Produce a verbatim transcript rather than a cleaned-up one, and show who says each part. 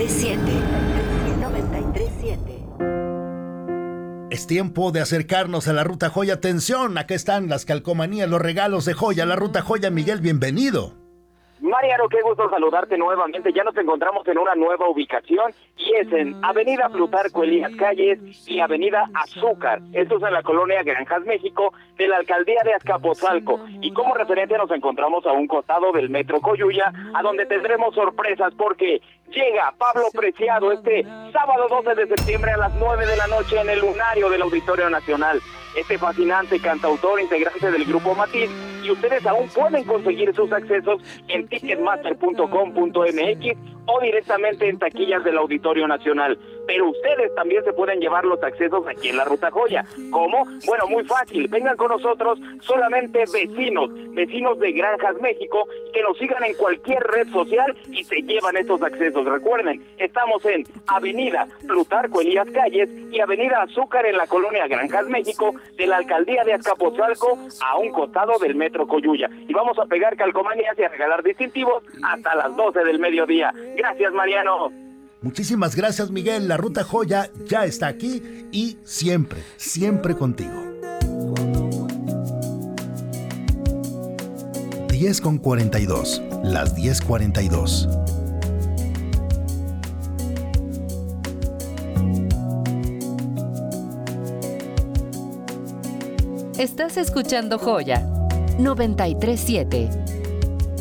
Speaker 1: tres siete. noventa y tres siete.
Speaker 2: Es tiempo de acercarnos a la Ruta Joya. Atención, acá están las calcomanías, los regalos de joya. La Ruta Joya, Miguel, bienvenido.
Speaker 3: Mariano, qué gusto saludarte nuevamente. Ya nos encontramos en una nueva ubicación y es en Avenida Plutarco Elías Calles y Avenida Azúcar. Esto es en la colonia Granjas, México, de la alcaldía de Azcapotzalco. Y como referencia nos encontramos a un costado del Metro Coyuya, a donde tendremos sorpresas porque llega Pablo Preciado este sábado doce de septiembre a las nueve de la noche en el lunario del Auditorio Nacional. Este fascinante cantautor, integrante del grupo Matiz, y ustedes aún pueden conseguir sus accesos en ticketmaster punto com punto m x o directamente en taquillas del Auditorio Nacional. Pero ustedes también se pueden llevar los accesos aquí en la Ruta Joya. ¿Cómo? Bueno, muy fácil. Vengan con nosotros, solamente vecinos, vecinos de Granjas, México, que nos sigan en cualquier red social y se llevan estos accesos. Recuerden, estamos en Avenida Plutarco Elías Calles y Avenida Azúcar en la colonia Granjas, México, de la alcaldía de Azcapotzalco, a un costado del Metro Coyuya. Y vamos a pegar calcomanías y a regalar distintivos hasta las doce del mediodía. Gracias, Mariano.
Speaker 2: Muchísimas gracias, Miguel. La Ruta Joya ya está aquí y siempre, siempre contigo. diez con cuarenta y dos. Las diez cuarenta y dos.
Speaker 1: Estás escuchando Joya noventa y tres siete.